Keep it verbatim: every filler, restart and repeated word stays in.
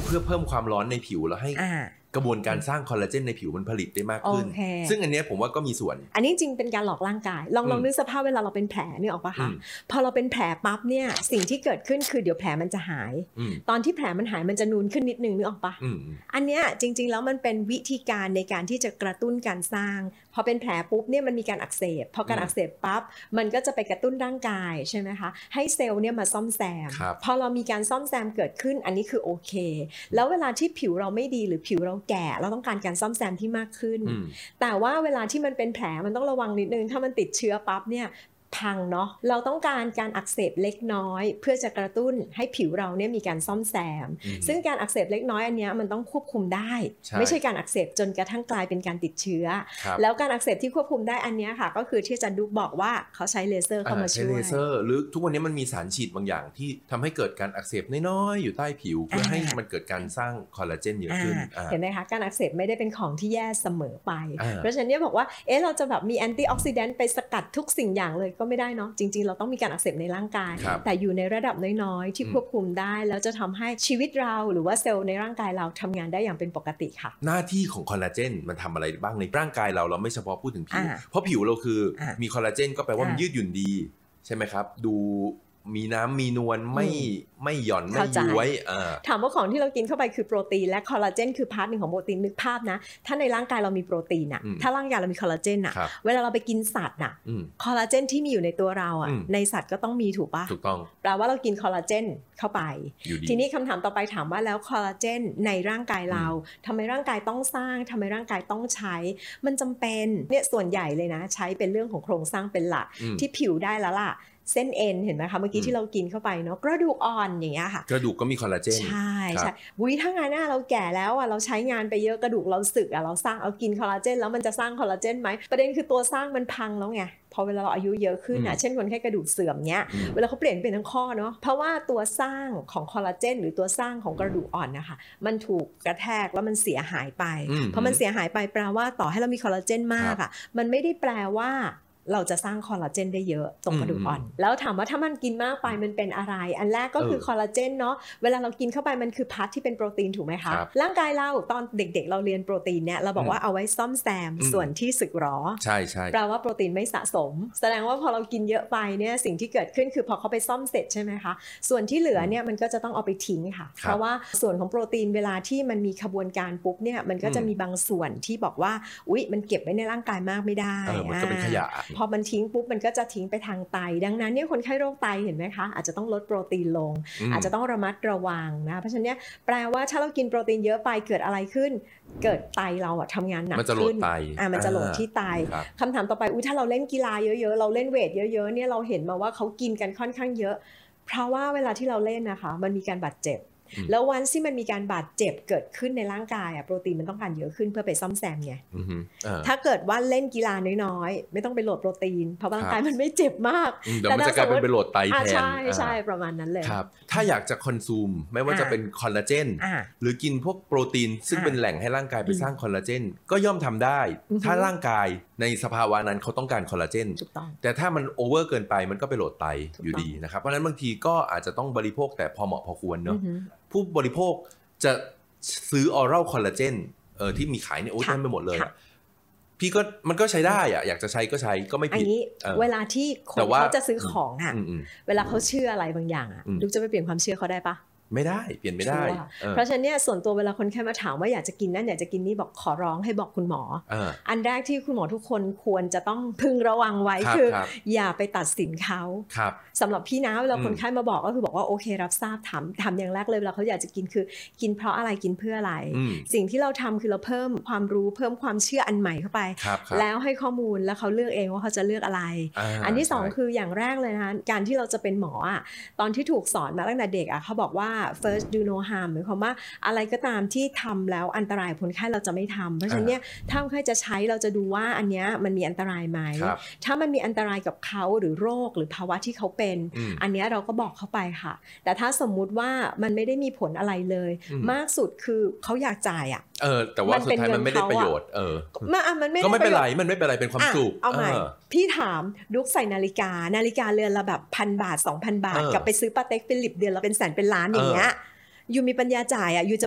พื่อเพิ่มความร้อนในผิวแล้วให้กระบวนการสร้างคอลลาเจนในผิวมันผลิตได้มากขึ้นซึ่งอันนี้ผมว่าก็มีส่วนอันนี้จริงเป็นการหลอกร่างกายลองลองนึกสภาพเวลาเราเป็นแผลนี่ออกปะคะพอเราเป็นแผลปั๊บเนี่ยสิ่งที่เกิดขึ้นคือเดี๋ยวแผลมันจะหายตอนที่แผลมันหายมันจะนูนขึ้นนิดนึงนึกออกปะอันเนี้ยจริงๆแล้วมันเป็นวิธีการในการที่จะกระตุ้นการสร้างพอเป็นแผลปุ๊บเนี่ยมันมีการอักเสบพอการอักเสบปั๊บมันก็จะไปกระตุ้นร่างกายใช่ไหมคะให้เซลล์เนี่ยมาซ่อมแซมพอเรามีการซ่อมแซมเกิดขึ้นอันนี้คือโอเคแล้วเวลาที่ผิวเราไม่ดีหรือผิวเราแก่เราต้องการการซ่อมแซมที่มากขึ้นแต่ว่าเวลาที่มันเป็นแผลมันต้องระวังนิดนึงถ้ามันติดเชื้อปั๊บเนี่ยพังเนาะเราต้องการการอักเสบเล็กน้อยเพื่อจะกระตุ้นให้ผิวเราเนี่ยมีการซ่อมแซมซึ่งการอักเสบเล็กน้อยอันเนี้ยมันต้องควบคุมได้ไม่ใช่การอักเสบจนกระทั่งกลายเป็นการติดเชื้อแล้วการอักเสบที่ควบคุมได้อันเนี้ยค่ะก็คือที่อาจารย์ดุ๊กบอกว่าเขาใช้เลเซอร์เข้ามาช่วยใช้เลเซอร์หรือทุกวันนี้มันมีสารฉีดบางอย่างที่ทำให้เกิดการอักเสบน้อยๆอยู่ใต้ผิวเพื่อให้มันเกิดการสร้างคอลลาเจนเยอะขึ้นเห็นไหมคะการอักเสบไม่ได้เป็นของที่แย่เสมอไปเพราะฉะนั้นเนี่ยบอกว่าเอ๊ะเราจะแบบมีแอนตี้ออกซิแดนต์ไปสกัดทุกสิ่งอย่างเลยก็ไม่ได้เนาะจริงเราต้องมีการอักเสบในร่างกายแต่อยู่ในระดับน้อยๆที่ควบคุมได้แล้วจะทำให้ชีวิตเราหรือว่าเซลล์ในร่างกายเราทำงานได้อย่างเป็นปกติค่ะหน้าที่ของคอลลาเจนมันทำอะไรบ้างในร่างกายเราเราไม่เฉพาะพูดถึงผิวเพราะผิวเราคือมีคอลลาเจนก็แปลว่ามันยืดหยุ่นดีใช่ไหมครับดูมีน้ำมีนวลไม่ไม่หย่อนไม่ย้วยถามว่าของที่เรากินเข้าไปคือโปรตีนและคอลลาเจนคือพาร์ทหนึ่งของโปรตีนนึกภาพนะถ้าในร่างกายเรามีโปรตีนอะถ้าร่างกายเรามีคอลลาเจนอะเวลาเราไปกินสัตว์อะคอลลาเจนที่มีอยู่ในตัวเราอะในสัตว์ก็ต้องมีถูกปะถูกต้องแปลว่าเรากินคอลลาเจนเข้าไปทีนี้คำถามต่อไปถามว่าแล้วคอลลาเจนในร่างกายเราทำไมร่างกายต้องสร้างทำไมร่างกายต้องใช้มันจำเป็นเนี่ยส่วนใหญ่เลยนะใช้เป็นเรื่องของโครงสร้างเป็นหลักที่ผิวได้แล้วล่ะเส้นเอ็นเห็นไหมคะเมื่อกี้ที่เรากินเข้าไปเนาะกระดูกอ่อนอย่างเงี้ยค่ะกระดูกก็มีคอลลาเจนใช่ใช่วิถ้างานหน้าเราแก่แล้วอ่ะเราใช้งานไปเยอะกระดูกเราสึกอ่ะเราสร้างเอากินคอลลาเจนแล้วมันจะสร้างคอลลาเจนไหมประเด็นคือตัวสร้างมันพังแล้วไงพอเวลาเราอายุเยอะขึ้นอ่ะเช่นคนแค่กระดูกเสื่อมเนี้ยเวลาเขาเปลี่ยนเป็นทั้งข้อเนาะเพราะว่าตัวสร้างของคอลลาเจนหรือตัวสร้างของกระดูกอ่อนนะคะมันถูกกระแทกแล้วมันเสียหายไปพอมันเสียหายไปแปลว่าต่อให้เรามีคอลลาเจนมากอ่ะมันไม่ได้แปลว่าเราจะสร้างคอลลาเจนได้เยอะตรงกระดูกอ่อนแล้วถามว่าถ้ามันกินมากไปมันเป็นอะไรอันแรกก็คือคอลลาเจนเนาะเวลาเรากินเข้าไปมันคือพาร์ทที่เป็นโปรตีนถูกไหมคะร่างกายเราตอนเด็กๆเราเรียนโปรตีนเนี่ยเราบอกว่าเอาไว้ซ่อมแซมส่วนที่สึกหรอใช่ใช่แปลว่าโปรตีนไม่สะสมแสดงว่าพอเรากินเยอะไปเนี่ยสิ่งที่เกิดขึ้นคือพอเขาไปซ่อมเสร็จใช่ไหมคะส่วนที่เหลือเนี่ยมันก็จะต้องเอาไปทิ้งค่ะเพราะว่าส่วนของโปรตีนเวลาที่มันมีขบวนการปุ๊บเนี่ยมันก็จะมีบางส่วนที่บอกว่าอุ๊ยมันเก็บไว้ในร่างกายมากไม่ได้มันก็เป็นขยะพอมันทิ้งปุ๊บมันก็จะทิ้งไปทางไตดังนั้นเนี่ยคนไข้โรคไตเห็นไหมคะอาจจะต้องลดโปรตีนลงอาจจะต้องระมัดระวังนะเพราะฉะนั้นเนี่ยแปลว่าถ้าเรากินโปรตีนเยอะไปเกิดอะไรขึ้นเกิดไตเราอะทำงานหนักขึ้นอ่ามันจะโหลดที่ไตคำถามต่อไปอุ้ยถ้าเราเล่นกีฬาเยอะๆเราเล่นเวทเยอะๆเนี่ยเราเห็นมาว่าเขากินกันค่อนข้างเยอะเพราะว่าเวลาที่เราเล่นนะคะมันมีการบาดเจ็บแล้ววันที่มันมีการบาดเจ็บเกิดขึ้นในร่างกายอะโปรตีนมันต้องการเยอะขึ้นเพื่อไปซ่อมแซมไงถ้าเกิดว่าเล่นกีฬาน้อยๆไม่ต้องไปโหลดโปรตีนเพราะร่างกายมันไม่เจ็บมากแต่มันจะกลายเป็นไปโหลดไตแทนใช่ใช่ประมาณนั้นเลยครับถ้าอยากจะคอนซูมไม่ว่าจะเป็นคอลลาเจนหรือกินพวกโปรตีนซึ่งเป็นแหล่งให้ร่างกายไปสร้างคอลลาเจนก็ย่อมทำได้ถ้าร่างกายในสภาวะนั้นเขาต้องการคอลลาเจนแต่ถ้ามันโอเวอร์เกินไปมันก็ไปโหลดไตอยู่ดีนะครับเพราะฉะนั้นบางทีก็อาจจะต้องบริโภคแต่พอเหมาะพอควรเนาะผู้บริโภคจะซื้อออรัลคอลลาเจนเออที่มีขายเนี่ยโอ้ยเต็มไปหมดเลยพี่ก็มันก็ใช้ได้อะอยากจะใช้ก็ใช้ก็ไม่ผิดอันนี้เวลาที่คนเขาจะซื้อของอ่ะเวลาเขาเชื่ออะไรบางอย่างอ่ะลูกจะไปเปลี่ยนความเชื่อเขาได้ปะไม่ได้เปลี่ยนไม่ได้เพราะฉะนั้นเนี่ยส่วนตัวเวลาคนแค่มาถามว่าอยากจะกินนั่นอยากจะกินนี่บอกขอร้องให้บอกคุณหมออันแรกที่คุณหมอทุกคนควรจะต้องพึงระวังไว้คืออย่าไปตัดสินเขาสำหรับพี่นะเวลาคนไข้มาบอกก็คือบอกว่าโอเครับทราบถามทำอย่างแรกเลยเวลาเขาอยากจะกินคือกินเพราะอะไรกินเพื่ออะไรสิ่งที่เราทำคือเราเพิ่มความรู้เพิ่มความเชื่ออันใหม่เข้าไปแล้วให้ข้อมูลแล้วเขาเลือกเองว่าเขาจะเลือกอะไรอันที่สองคืออย่างแรกเลยนะการที่เราจะเป็นหมออ่ะตอนที่ถูกสอนมาตั้งแต่เด็กอ่ะเขาบอกว่า first do no harm หมายความว่าอะไรก็ตามที่ทำแล้วอันตรายคนไข้เราจะไม่ทำเพราะฉะนั้นเนี่ยถ้าคนไข้จะใช้เราจะดูว่าอันเนี้ยมันมีอันตรายไหมถ้ามันมีอันตรายกับเขาหรือโรคหรือภาวะที่เขาเป็นอันเนี้ยเราก็บอกเขาไปค่ะแต่ถ้าสมมุติว่ามันไม่ได้มีผลอะไรเลยมากสุดคือเขาอยากจ่ายอ่ะเออแต่ว่าสุดท้ายมันไม่ได้ประโยชน์เออก็ไม่เป็นไรมันไม่เป็นไรเป็นความสุขเอาใหม่พี่ถามดุ๊กใส่นาฬิกานาฬิกาเรือนละแบบพันบาท สองพัน บาทกับไปซื้อปาเต็กฟิลิปเดือนละเป็นแสนเป็นล้านอย่างเงี้ยยูมีปัญญาจ่ายอ่ะยูจะ